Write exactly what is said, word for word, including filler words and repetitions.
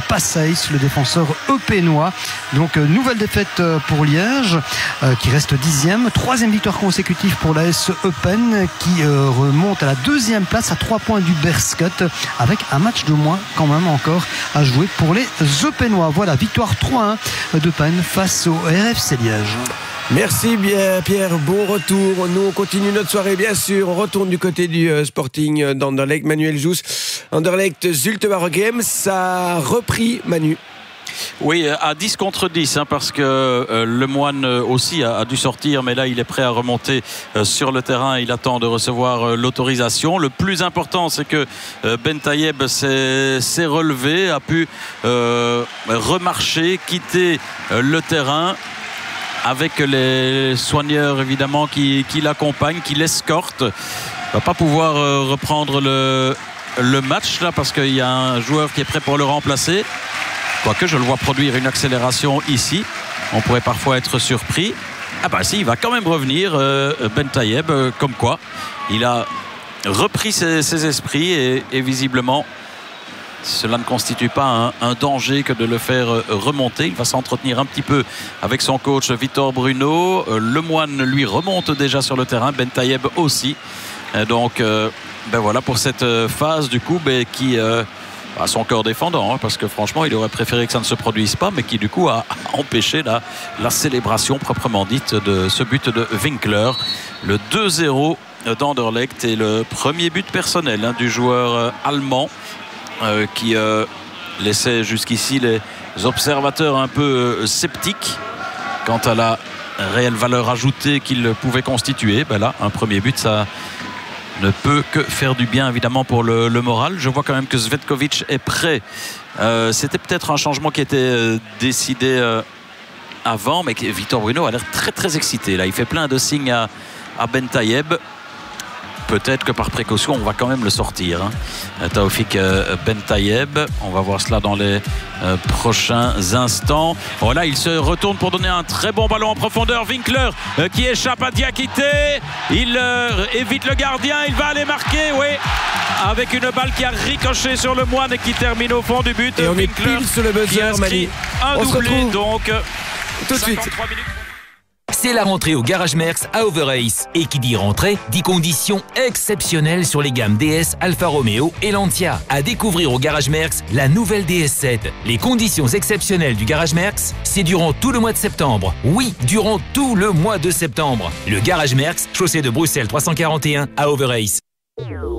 Passaïs, le défenseur eupénois. Donc nouvelle défaite pour Liège euh, qui reste dixième. Troisième victoire consécutive pour l'A S Eupen qui euh, remonte à la deuxième place à trois points du Berscut avec un match de moins quand même encore à jouer pour les Eupénois. Voilà, victoire trois un d'Eupen face au R F C Liège. Merci bien Pierre, bon retour. Nous on continue notre soirée bien sûr. On retourne du côté du euh, Sporting d'Anderlecht. Manuel Jousse, Anderlecht Zulte Waregem, ça a repris Manu. Oui, à dix contre dix, hein, parce que euh, le Moine aussi a, a dû sortir, mais là il est prêt à remonter euh, sur le terrain. Il attend de recevoir euh, l'autorisation. Le plus important, c'est que euh, Ben Taïeb s'est, s'est relevé, a pu euh, remarcher, quitter euh, le terrain avec les soigneurs évidemment qui, qui l'accompagnent, qui l'escortent. Il ne va pas pouvoir euh, reprendre le, le match là parce qu'il y a un joueur qui est prêt pour le remplacer. Quoique je le vois produire une accélération ici. On pourrait parfois être surpris. Ah bah si, il va quand même revenir euh, Ben Taïeb, euh, comme quoi il a repris ses, ses esprits et, et visiblement cela ne constitue pas un, un danger que de le faire remonter. Il va s'entretenir un petit peu avec son coach Victor Bruno. Euh, le Moine lui remonte déjà sur le terrain, Ben Taïeb aussi. Et donc euh, ben voilà pour cette phase du coup ben, qui euh, à son cœur défendant, hein, parce que franchement il aurait préféré que ça ne se produise pas, mais qui du coup a empêché la, la célébration proprement dite de ce but de Winkler. Le deux zéro d'Anderlecht et le premier but personnel hein, du joueur euh, allemand euh, qui euh, laissait jusqu'ici les observateurs un peu euh, sceptiques quant à la réelle valeur ajoutée qu'il pouvait constituer. Ben là, un premier but, ça ne peut que faire du bien évidemment pour le, le moral. Je vois quand même que Zvetkovic est prêt. Euh, c'était peut-être un changement qui était euh, décidé euh, avant, mais Victor Bruno a l'air très très excité. Là, il fait plein de signes à, à Ben Taïeb. Peut-être que par précaution, on va quand même le sortir. Hein. Taoufik euh, Ben Taïeb. On va voir cela dans les euh, prochains instants. Voilà, il se retourne pour donner un très bon ballon en profondeur. Winkler euh, qui échappe à Diakité. Il euh, évite le gardien. Il va aller marquer, oui. Avec une balle qui a ricoché sur le Moine et qui termine au fond du but. Et on Winkler est pile sur le buzzer, Manu. Un on doublé, donc tout de suite. C'est la rentrée au Garage Merckx à Overace. Et qui dit rentrée, dit conditions exceptionnelles sur les gammes D S, Alfa Romeo et Lancia. À découvrir au Garage Merckx, la nouvelle D S sept. Les conditions exceptionnelles du Garage Merckx, c'est durant tout le mois de septembre. Oui, durant tout le mois de septembre. Le Garage Merckx, chaussée de Bruxelles trois cent quarante et un à Overace.